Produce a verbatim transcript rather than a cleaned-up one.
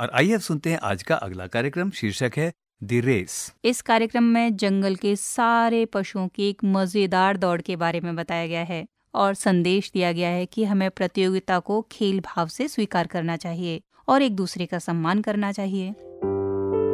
और आइए अब सुनते हैं आज का अगला कार्यक्रम। शीर्षक है द रेस। इस कार्यक्रम में जंगल के सारे पशुओं की एक मजेदार दौड़ के बारे में बताया गया है और संदेश दिया गया है कि हमें प्रतियोगिता को खेल भाव से स्वीकार करना चाहिए और एक दूसरे का सम्मान करना चाहिए।